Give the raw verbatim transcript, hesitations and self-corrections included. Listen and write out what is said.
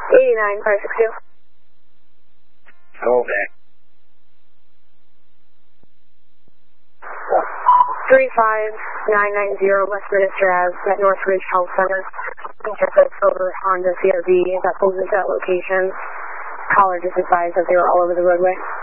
eighty-nine five six two. Go back. three five nine nine zero Westminster Avenue at Northridge Health Center. Just a silver Honda C R V that pulls into that location. Caller just advised that they were all over the roadway.